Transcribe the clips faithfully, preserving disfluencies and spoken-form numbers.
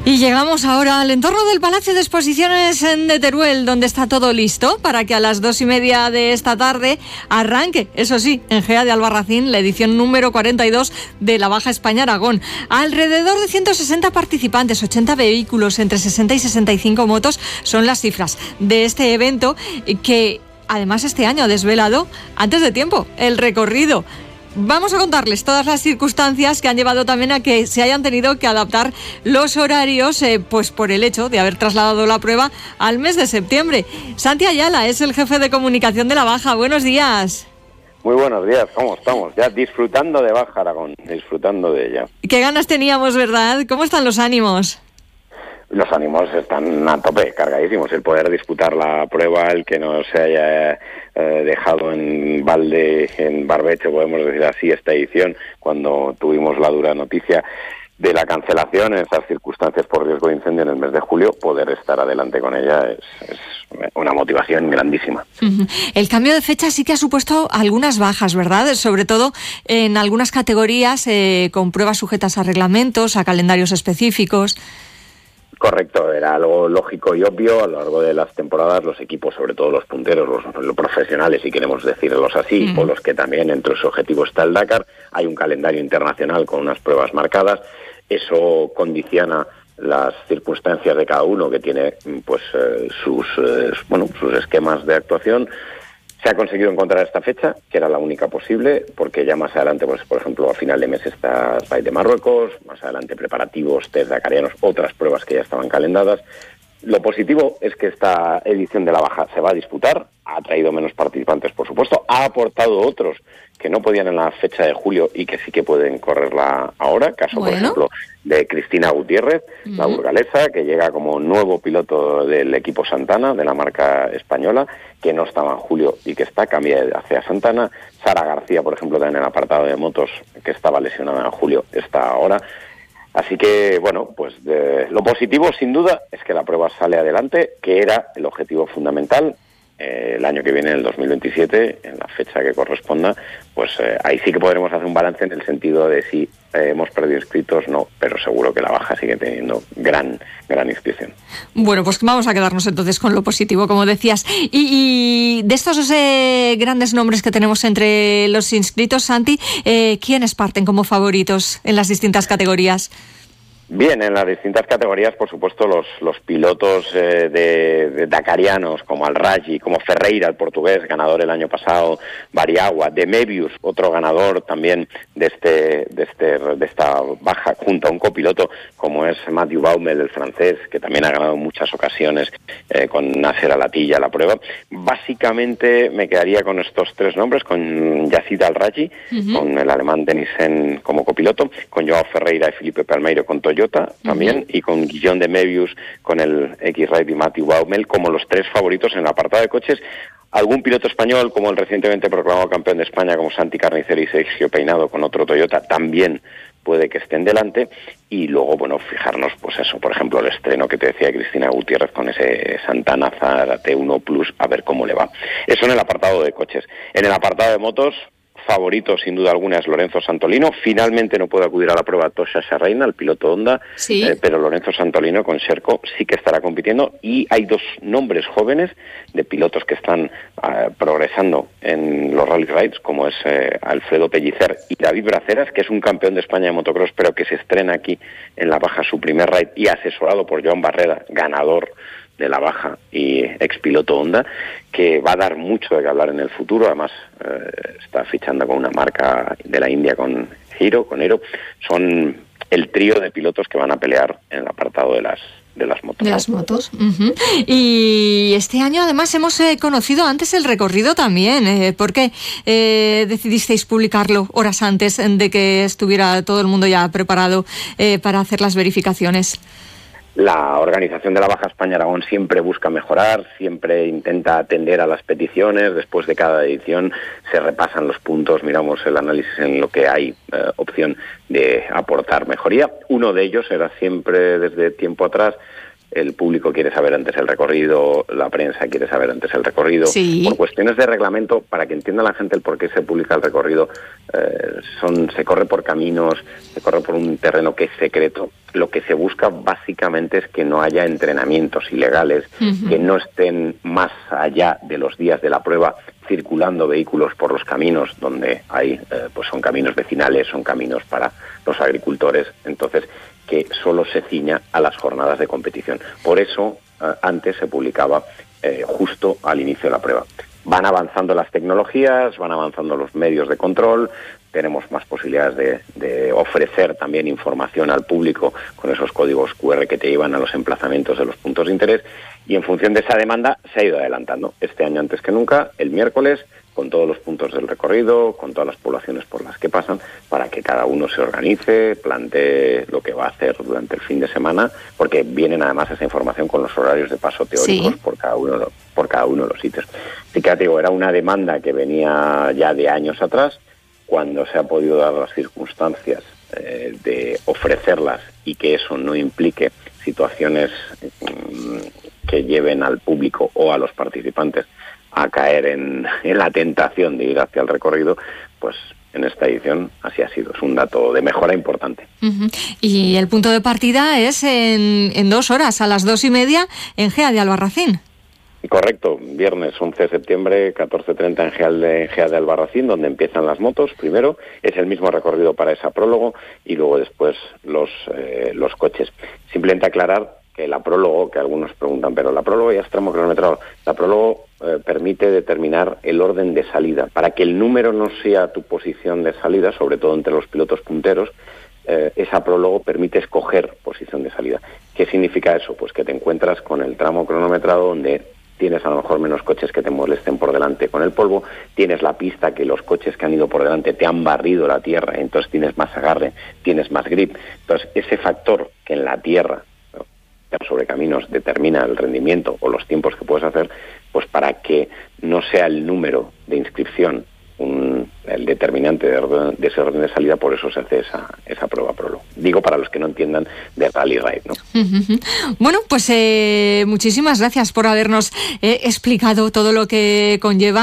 Y llegamos ahora al entorno del Palacio de Exposiciones de Teruel, donde está todo listo para que a las dos y media de esta tarde arranque, eso sí, en Gea de Albarracín, la edición número cuarenta y dos de la Baja España Aragón. Alrededor de ciento sesenta participantes, ochenta vehículos, entre sesenta y sesenta y cinco motos son las cifras de este evento que además este año ha desvelado antes de tiempo el recorrido. Vamos a contarles todas las circunstancias que han llevado también a que se hayan tenido que adaptar los horarios, eh, pues por el hecho de haber trasladado la prueba al mes de septiembre. Santi Ayala es el jefe de comunicación de la Baja. Buenos días. Muy buenos días, ¿cómo estamos? Ya disfrutando de Baja Aragón, disfrutando de ella. Qué ganas teníamos, ¿verdad? ¿Cómo están los ánimos? Los ánimos están a tope, cargadísimos. El poder disputar la prueba, el que no se haya eh, dejado en balde, en barbecho, podemos decir así, esta edición, cuando tuvimos la dura noticia de la cancelación en esas circunstancias por riesgo de incendio en el mes de julio, poder estar adelante con ella es, es una motivación grandísima. Uh-huh. El cambio de fecha sí que ha supuesto algunas bajas, ¿verdad? Sobre todo en algunas categorías eh, con pruebas sujetas a reglamentos, a calendarios específicos. Correcto, era algo lógico y obvio. A lo largo de las temporadas los equipos, sobre todo los punteros, los, los profesionales, si queremos decirlos así, mm. o los que también entre su objetivo está el Dakar, hay un calendario internacional con unas pruebas marcadas. Eso condiciona las circunstancias de cada uno, que tiene pues eh, sus eh, bueno sus esquemas de actuación. Se ha conseguido encontrar esta fecha, que era la única posible, porque ya más adelante, pues por ejemplo, a final de mes está Raid de Marruecos, más adelante preparativos, test dakarianos, otras pruebas que ya estaban calendadas. Lo positivo es que esta edición de la Baja se va a disputar, ha traído menos participantes, por supuesto, ha aportado otros que no podían en la fecha de julio y que sí que pueden correrla ahora, caso, bueno. por ejemplo, de Cristina Gutiérrez, uh-huh. la burgalesa, que llega como nuevo piloto del equipo Santana, de la marca española, que no estaba en julio y que está cambiada hacia Santana. Sara García, por ejemplo, también en el apartado de motos, que estaba lesionada en julio, está ahora. Así que, bueno, pues de, lo positivo, sin duda, es que la prueba sale adelante, que era el objetivo fundamental. Eh, el año que viene, el dos mil veintisiete, en la fecha que corresponda, pues eh, ahí sí que podremos hacer un balance en el sentido de si eh, hemos perdido inscritos, no, pero seguro que la Baja sigue teniendo gran, gran inscripción. Bueno, pues vamos a quedarnos entonces con lo positivo, como decías. Y, y de estos eh, grandes nombres que tenemos entre los inscritos, Santi, eh, ¿quiénes parten como favoritos en las distintas categorías? Bien, en las distintas categorías, por supuesto, los los pilotos eh, de, de dakarianos, como Al-Raji, como Ferreira, el portugués, ganador el año pasado, Bariagua, de Mebius, otro ganador también de este de este de esta Baja, junto a un copiloto como es Mathieu Baumel, el francés, que también ha ganado en muchas ocasiones eh, con Nasser Al-Attiyah la prueba. Básicamente me quedaría con estos tres nombres, con Yazid Al-Raji, uh-huh. con el alemán Denissen como copiloto, con Joao Ferreira y Felipe Palmeiro con Toyota también, uh-huh. y con Guillaume de Mebius, con el X-Ride y Mathieu Baumel como los tres favoritos en el apartado de coches. Algún piloto español, como el recientemente proclamado campeón de España, como Santi Carnicero y Sergio Peinado con otro Toyota, también puede que estén delante. Y luego, bueno, fijarnos, pues eso, por ejemplo, el estreno que te decía Cristina Gutiérrez con ese Santana T uno Plus, a ver cómo le va. Eso en el apartado de coches. En el apartado de motos, favorito sin duda alguna es Lorenzo Santolino. Finalmente no puede acudir a la prueba Tosha Sharreina, el piloto Honda, ¿sí? eh, pero Lorenzo Santolino con Sherco sí que estará compitiendo. Y hay dos nombres jóvenes de pilotos que están uh, progresando en los rally rides, como es eh, Alfredo Pellicer y David Braceras, que es un campeón de España de motocross, pero que se estrena aquí en la Baja su primer ride y asesorado por Joan Barrera, ganador de la Baja y expiloto Honda, que va a dar mucho de qué hablar en el futuro. Además eh, está fichando con una marca de la India, con Hero, con Hero. Son el trío de pilotos que van a pelear en el apartado de las de las motos. De las motos. Uh-huh. Y este año además hemos eh, conocido antes el recorrido también. Eh, ¿Por qué eh, decidisteis publicarlo horas antes de que estuviera todo el mundo ya preparado eh, para hacer las verificaciones? La organización de la Baja España Aragón siempre busca mejorar, siempre intenta atender a las peticiones. Después de cada edición se repasan los puntos, miramos el análisis en lo que hay eh, opción de aportar mejoría. Uno de ellos era siempre, desde tiempo atrás, el público quiere saber antes el recorrido, la prensa quiere saber antes el recorrido. Sí. Por cuestiones de reglamento, para que entienda la gente el por qué se publica el recorrido, eh, son se corre por caminos, se corre por un terreno que es secreto. Lo que se busca básicamente es que no haya entrenamientos ilegales, uh-huh. que no estén más allá de los días de la prueba circulando vehículos por los caminos donde hay, eh, pues son caminos vecinales, son caminos para los agricultores. Entonces, que solo se ciña a las jornadas de competición. Por eso, eh, antes se publicaba eh, justo al inicio de la prueba. Van avanzando las tecnologías, van avanzando los medios de control, tenemos más posibilidades de, de ofrecer también información al público con esos códigos cu erre que te llevan a los emplazamientos de los puntos de interés, y en función de esa demanda se ha ido adelantando. Este año antes que nunca, el miércoles, con todos los puntos del recorrido, con todas las poblaciones por las que pasan, para que cada uno se organice, plantee lo que va a hacer durante el fin de semana, porque vienen además esa información con los horarios de paso teóricos sí. por cada uno por cada uno de los sitios. Así que, digo, era una demanda que venía ya de años atrás. Cuando se ha podido dar las circunstancias eh, de ofrecerlas y que eso no implique situaciones mmm, que lleven al público o a los participantes a caer en, en la tentación de ir hacia el recorrido, pues en esta edición así ha sido. Es un dato de mejora importante. Uh-huh. Y el punto de partida es en, en dos horas, a las dos y media, en Gea de Albarracín. Correcto, viernes once de septiembre, catorce treinta en Gea de, Gea de Albarracín, donde empiezan las motos. Primero es el mismo recorrido para esa prólogo y luego después los, eh, los coches. Simplemente aclarar que la prólogo, que algunos preguntan, pero la prólogo ya es tramo cronometrado. La prólogo eh, permite determinar el orden de salida. Para que el número no sea tu posición de salida, sobre todo entre los pilotos punteros, eh, esa prólogo permite escoger posición de salida. ¿Qué significa eso? Pues que te encuentras con el tramo cronometrado donde tienes a lo mejor menos coches que te molesten por delante con el polvo, tienes la pista que los coches que han ido por delante te han barrido la tierra, entonces tienes más agarre, tienes más grip. Entonces, ese factor que en la tierra, ¿no?, sobre caminos determina el rendimiento o los tiempos que puedes hacer, pues para que no sea el número de inscripción un, el determinante de, orden, de ese orden de salida, por eso se hace esa, esa prueba prólogo. Digo para los que no entiendan de Rally Ride, ¿no? Uh-huh. Bueno, pues eh, muchísimas gracias por habernos eh, explicado todo lo que conlleva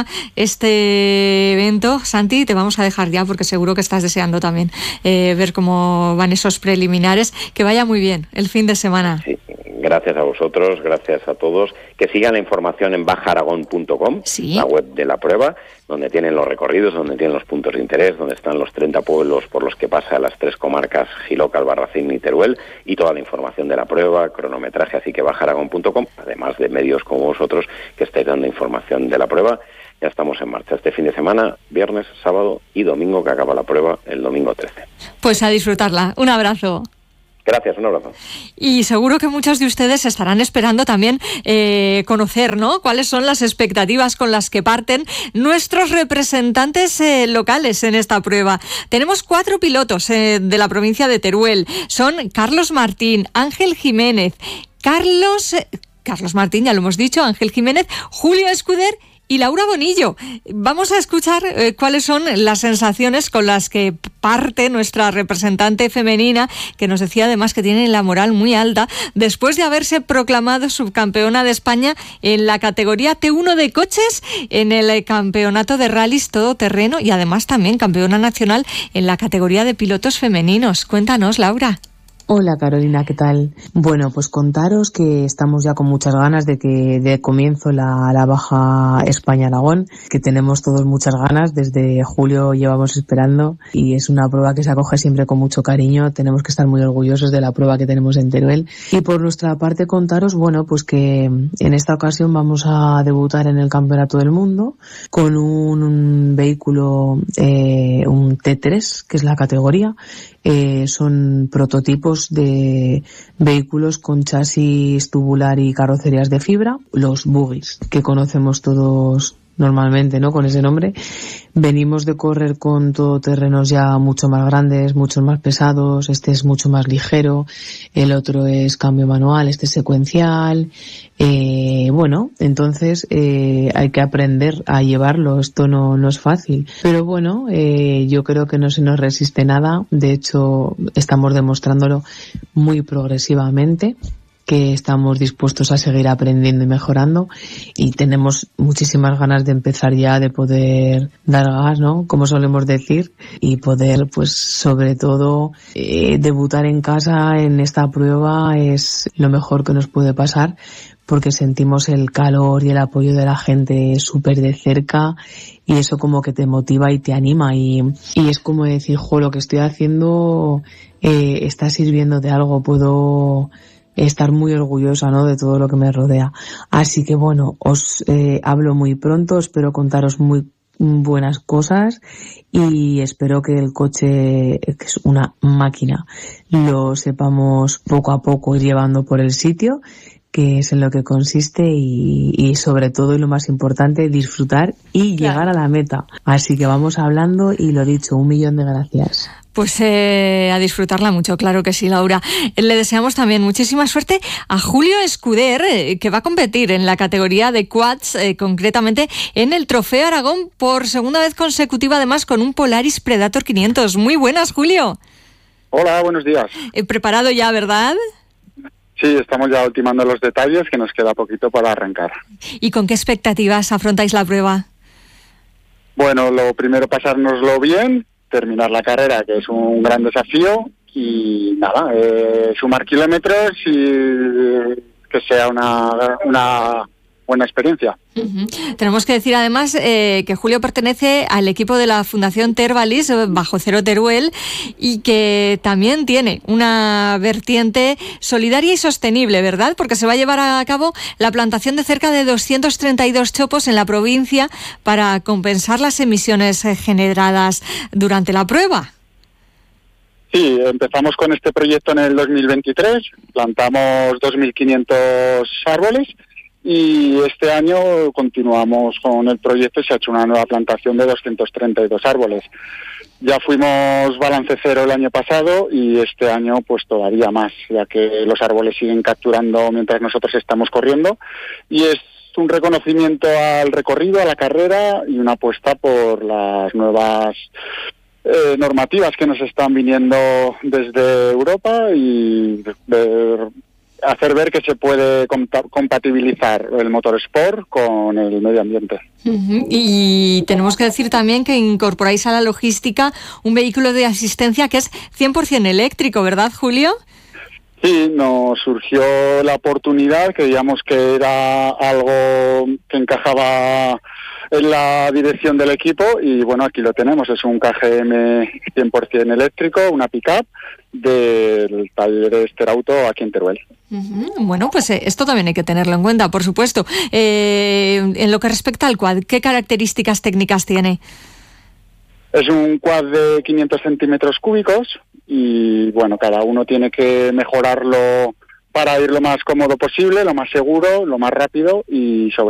este evento. Santi, te vamos a dejar ya porque seguro que estás deseando también eh, ver cómo van esos preliminares. Que vaya muy bien el fin de semana. Sí. Gracias a vosotros, gracias a todos. Que sigan la información en baja aragón punto com, ¿sí?, la web de la prueba, donde tienen los recorridos, donde tienen los puntos de interés, donde están los treinta pueblos por los que pasa las tres comarcas, Jiloca, Albarracín y Teruel, y toda la información de la prueba, cronometraje, así que baja aragón punto com, además de medios como vosotros que estáis dando información de la prueba. Ya estamos en marcha este fin de semana, viernes, sábado y domingo, que acaba la prueba el domingo trece. Pues a disfrutarla. Un abrazo. Gracias, un abrazo. Y seguro que muchos de ustedes estarán esperando también eh, conocer, ¿no?, cuáles son las expectativas con las que parten nuestros representantes eh, locales en esta prueba. Tenemos cuatro pilotos eh, de la provincia de Teruel. Son Carlos Martín, Ángel Jiménez, Carlos... Eh, Carlos Martín, ya lo hemos dicho, Ángel Jiménez, Julio Escuder y Laura Bonillo. Vamos a escuchar eh, cuáles son las sensaciones con las que parte nuestra representante femenina, que nos decía además que tiene la moral muy alta después de haberse proclamado subcampeona de España en la categoría T uno de coches en el campeonato de rallies todoterreno y además también campeona nacional en la categoría de pilotos femeninos. Cuéntanos, Laura. Hola Carolina, ¿qué tal? Bueno, pues contaros que estamos ya con muchas ganas de que de comienzo la, la Baja España-Aragón, que tenemos todos muchas ganas, desde julio llevamos esperando y es una prueba que se acoge siempre con mucho cariño. Tenemos que estar muy orgullosos de la prueba que tenemos en Teruel. Y por nuestra parte contaros, bueno, pues que en esta ocasión vamos a debutar en el Campeonato del Mundo con un, un vehículo, eh, un T tres, que es la categoría. Eh, son prototipos de vehículos con chasis tubular y carrocerías de fibra, los buggies, que conocemos todos normalmente, ¿no?, con ese nombre. Venimos de correr con todoterrenos ya mucho más grandes, mucho más pesados. Este es mucho más ligero, el otro es cambio manual, este es secuencial. Eh, bueno, entonces eh, hay que aprender a llevarlo. Esto no, no es fácil, pero bueno, eh, yo creo que no se nos resiste nada. De hecho, estamos demostrándolo muy progresivamente. que estamos dispuestos a seguir aprendiendo y mejorando, y tenemos muchísimas ganas de empezar ya, de poder dar gas, ¿no? Como solemos decir, y poder, pues, sobre todo, eh, debutar en casa en esta prueba es lo mejor que nos puede pasar, porque sentimos el calor y el apoyo de la gente súper de cerca, y eso como que te motiva y te anima, y, y es como decir, jo, lo que estoy haciendo eh, está sirviendo de algo, puedo estar muy orgullosa, ¿no?, de todo lo que me rodea. Así que bueno, os eh, hablo muy pronto, espero contaros muy buenas cosas, y espero que el coche, que es una máquina, lo sepamos poco a poco ir llevando por el sitio, que es en lo que consiste, y, y sobre todo, y lo más importante, disfrutar y claro, llegar a la meta. Así que vamos hablando, y lo dicho, un millón de gracias. Pues eh, a disfrutarla mucho, claro que sí, Laura. Le deseamos también muchísima suerte a Julio Escuder, eh, que va a competir en la categoría de quads, eh, concretamente en el Trofeo Aragón, por segunda vez consecutiva, además con un Polaris Predator quinientos. Muy buenas, Julio. Hola, buenos días. Eh, preparado ya, ¿verdad? Sí, estamos ya ultimando los detalles, que nos queda poquito para arrancar. ¿Y con qué expectativas afrontáis la prueba? Bueno, lo primero, pasárnoslo bien, terminar la carrera, que es un gran desafío, y nada, eh, sumar kilómetros y que sea una, una buena experiencia. Uh-huh. Tenemos que decir además eh, que Julio pertenece al equipo de la Fundación Tervalis Bajo Cero Teruel, y que también tiene una vertiente solidaria y sostenible, ¿verdad? Porque se va a llevar a cabo la plantación de cerca de doscientos treinta y dos chopos en la provincia para compensar las emisiones generadas durante la prueba. Sí, empezamos con este proyecto en el dos mil veintitrés, plantamos dos mil quinientos árboles, y este año continuamos con el proyecto y se ha hecho una nueva plantación de doscientos treinta y dos árboles. Ya fuimos balance cero el año pasado, y este año pues todavía más, ya que los árboles siguen capturando mientras nosotros estamos corriendo, y es un reconocimiento al recorrido, a la carrera, y una apuesta por las nuevas eh, normativas que nos están viniendo desde Europa, y ver, hacer ver que se puede compa- compatibilizar el motorsport con el medio ambiente. Uh-huh. Y tenemos que decir también que incorporáis a la logística un vehículo de asistencia que es cien por ciento eléctrico, ¿verdad, Julio? Sí, nos surgió la oportunidad, creíamos que era algo que encajaba en la dirección del equipo, y bueno, aquí lo tenemos, es un K G M cien por ciento eléctrico, una pick-up del taller Esterauto aquí en Teruel. Uh-huh. Bueno, pues eh, esto también hay que tenerlo en cuenta, por supuesto. Eh, en lo que respecta al quad, ¿qué características técnicas tiene? Es un quad de quinientos centímetros cúbicos, y bueno, cada uno tiene que mejorarlo para ir lo más cómodo posible, lo más seguro, lo más rápido, y sobre